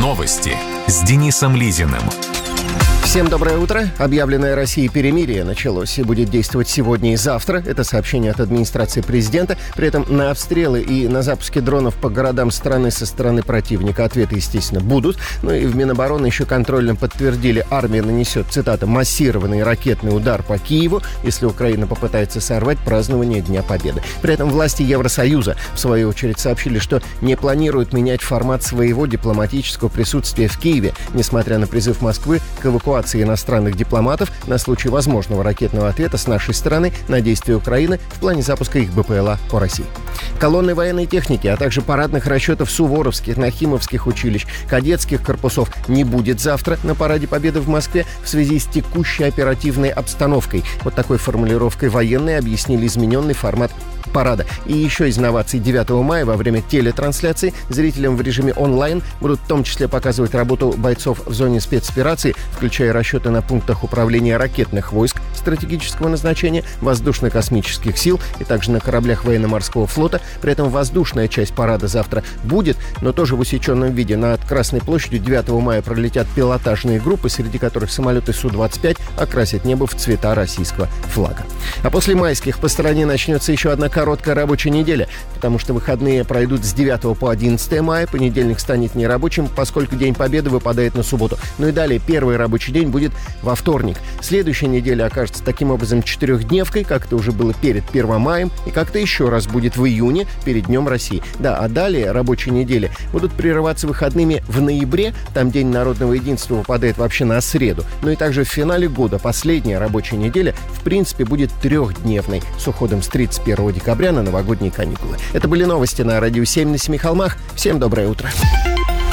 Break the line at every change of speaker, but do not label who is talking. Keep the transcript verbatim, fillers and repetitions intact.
Новости с Денисом Лизиным.
Всем доброе утро. Объявленное Россией перемирие началось и будет действовать сегодня и завтра. Это сообщение от администрации президента. При этом на обстрелы и на запуски дронов по городам страны со стороны противника ответы, естественно, будут. Ну и в Минобороны еще контрольно подтвердили, армия нанесет, цитата, «массированный ракетный удар по Киеву, если Украина попытается сорвать празднование Дня Победы». При этом власти Евросоюза, в свою очередь, сообщили, что не планируют менять формат своего дипломатического присутствия в Киеве, несмотря на призыв Москвы к эвакуации иностранных дипломатов на случай возможного ракетного ответа с нашей стороны на действия Украины в плане запуска их БПЛА по России. Колонны военной техники, а также парадных расчетов суворовских, нахимовских училищ, кадетских корпусов не будет завтра на Параде Победы в Москве в связи с текущей оперативной обстановкой. Вот такой формулировкой военные объяснили измененный формат парада. И еще из инноваций девятого мая во время телетрансляции зрителям в режиме онлайн будут в том числе показывать работу бойцов в зоне спецоперации, включая расчеты на пунктах управления ракетных войск стратегического назначения, воздушно-космических сил и также на кораблях военно-морского флота. При этом воздушная часть парада завтра будет, но тоже в усеченном виде. Над Красной площадью девятого мая пролетят пилотажные группы, среди которых самолеты Су двадцать пять окрасят небо в цвета российского флага. А после майских по стране начнется еще одна короткая рабочая неделя, потому что выходные пройдут с девятого по одиннадцатое мая, понедельник станет нерабочим, поскольку День Победы выпадает на субботу. Ну и далее первый рабочий день будет во вторник. Следующая неделя окажется таким образом четырехдневкой, как это уже было перед первым маем, и как-то еще раз будет в июне перед Днем России. Да, а далее рабочие недели будут прерываться выходными в ноябре, там День народного единства выпадает вообще на среду. Ну и также в финале года последняя рабочая неделя в принципе будет трехдневной, с уходом с тридцать первого декабря на новогодние каникулы. Это были новости на Радио семь на Семи холмах. Всем доброе утро.